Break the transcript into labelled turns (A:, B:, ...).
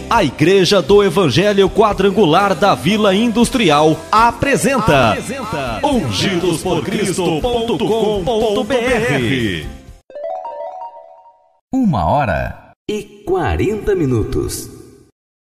A: A Igreja do Evangelho Quadrangular da Vila Industrial apresenta ungidosporcristo.com.br.
B: 1h40.